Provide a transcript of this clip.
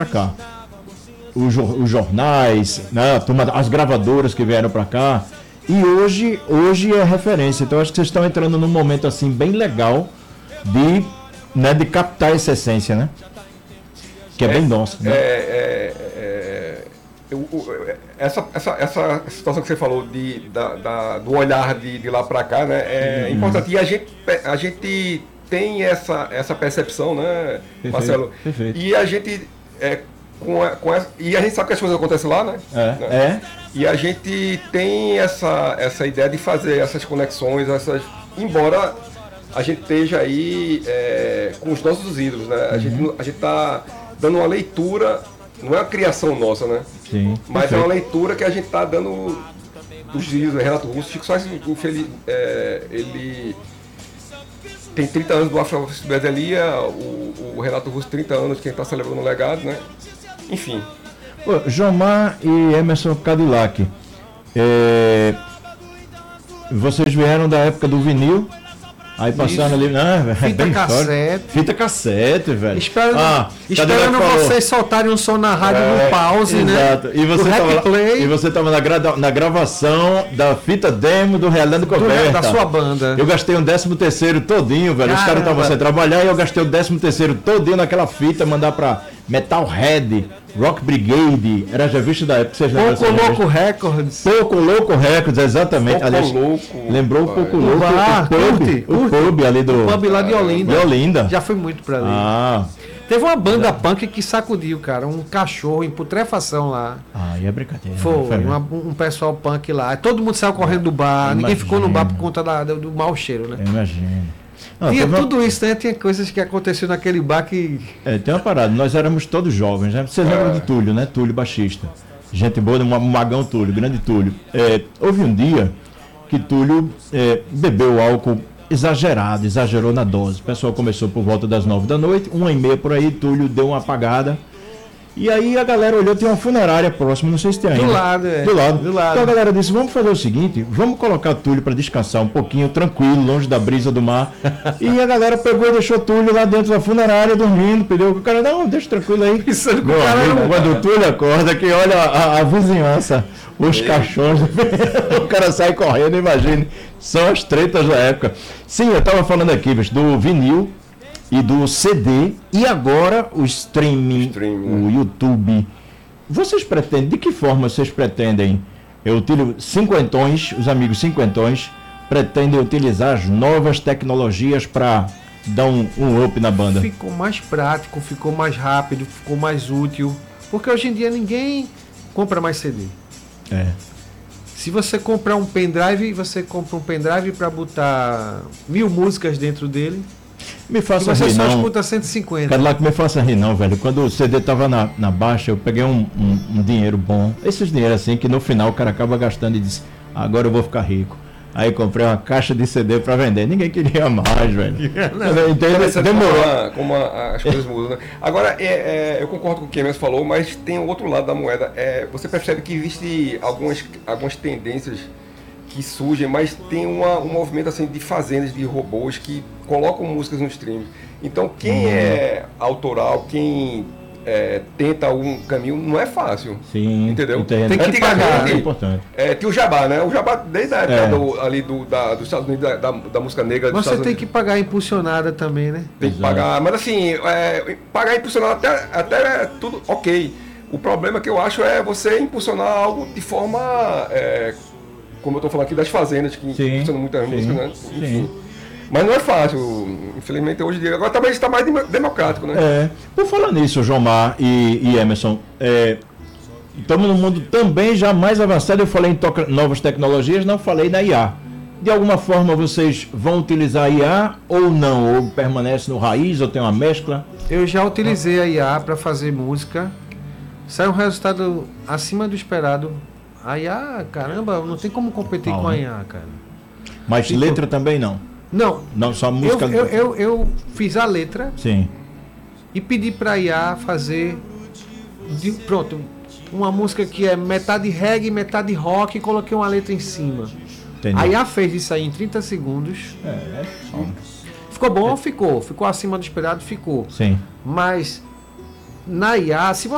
cá. Os jornais, né, as gravadoras que vieram para cá. E hoje é referência. Então acho que vocês estão entrando num momento assim bem legal de captar essa essência, né? Que é bem nossa. Né? Essa situação que você falou do olhar de lá para cá, né, é importante. E a gente tem essa percepção, né, perfeito, Marcelo? Perfeito. E a gente e a gente sabe que as coisas acontecem lá, né? E a gente tem essa ideia de fazer essas conexões, embora a gente esteja aí com os nossos ídolos, né? A gente está dando uma leitura, não é uma criação nossa, né? Sim, mas perfeito. É uma leitura que a gente está dando dos ídolos. Renato Russo, Chico Sainz, ele tem 30 anos do Afro-Brasilia, o Renato Russo 30 anos, quem está celebrando o legado, né? Enfim. Jomar e Emerson Cadillac, vocês vieram da época do vinil, aí passaram ali, fita cassete. Fita cassete, velho. Esperando vocês soltarem um som na rádio no pause, exato. Né? E você estava na gravação da fita demo do Realando Coberta. Da sua banda. Eu gastei um 13º todinho, velho. Os caras estavam sem trabalhar e eu gastei o 13º todinho naquela fita, mandar pra Metalhead, Rock Brigade, era a revista da época, vocês lembram? Pouco Louco Records. Pouco Louco Records, exatamente. Aliás, lembrou um pouco louco o pub ali do... O pub lá de Olinda. De Olinda. Já fui muito pra ali. Teve uma banda punk que sacudiu, cara, um cachorro em putrefação lá. E é brincadeira. Foi um pessoal punk lá. Todo mundo saiu correndo do bar, ninguém ficou no bar por conta do mau cheiro, né? Eu imagino. Tinha tudo isso, né? Tinha coisas que aconteciam naquele bar que... tem uma parada, nós éramos todos jovens, né? Vocês lembram de Túlio, né? Túlio, baixista. Gente boa, Magão Túlio, grande Túlio. Houve um dia que Túlio bebeu álcool exagerou na dose. O pessoal começou por volta das 9 da noite, 1h30 por aí, Túlio deu uma apagada. E aí a galera olhou, tem uma funerária próxima, não sei se tem ainda. Do lado. Então a galera disse, vamos fazer o seguinte, vamos colocar Túlio para descansar um pouquinho, tranquilo, longe da brisa do mar. E a galera pegou e deixou Túlio lá dentro da funerária, dormindo, pediu o cara, não, deixa tranquilo aí. Quando o Túlio acorda, que olha a vizinhança, os cachorros, o cara sai correndo, imagine, são as tretas da época. Sim, eu estava falando aqui, do vinil, e do CD, e agora o streaming, o YouTube. Vocês pretendem, de que forma vocês pretendem, os amigos cinquentões, pretendem utilizar as novas tecnologias para dar um up na banda? Ficou mais prático, ficou mais rápido, ficou mais útil, porque hoje em dia ninguém compra mais CD. Se você comprar um pendrive, você compra um pendrive para botar 1000 músicas dentro dele. Me faça você rir, só não. escuta 150. Cadillac, me faça rir, não, velho. Quando o CD tava na baixa, eu peguei um dinheiro bom. Esses dinheiros assim que no final o cara acaba gastando e diz, agora eu vou ficar rico. Aí comprei uma caixa de CD para vender. Ninguém queria mais, velho. Demorou. Como as coisas mudam, né? Agora, eu concordo com o que o Emerson falou, mas tem o outro lado da moeda. Você percebe que existe algumas tendências que surgem, mas tem um movimento assim de fazendas de robôs que colocam músicas no stream. Então quem é autoral, quem tenta algum caminho, não é fácil. Sim, entendeu? Entendo. Tem que pagar, é importante. Tinha o Jabá, né? O Jabá desde a época dos Estados Unidos, da música negra. Você tem que pagar impulsionada também, né? Tem que pagar, mas assim, pagar impulsionada até tudo ok. O problema que eu acho é você impulsionar algo de forma... como eu estou falando aqui das fazendas, que funcionam muitas músicas, né? Enfim. Mas não é fácil, infelizmente, hoje em dia. Agora também está mais democrático, né? Por falar nisso, Jomar e Emerson, estamos num mundo também já mais avançado. Eu falei em novas tecnologias, não falei na IA. De alguma forma vocês vão utilizar a IA ou não? Ou permanece no raiz, ou tem uma mescla? Eu já utilizei a IA para fazer música. Sai um resultado acima do esperado. A IA, caramba, não tem como competir com a IA, cara. Mas letra também não? Não, só música. Eu fiz a letra. Sim. E pedi pra IA fazer pronto, uma música que é metade reggae, metade rock, e coloquei uma letra em cima. Entendi. A IA fez isso aí em 30 segundos. Ficou bom? Ficou acima do esperado, ficou. Sim. Mas na IA, se você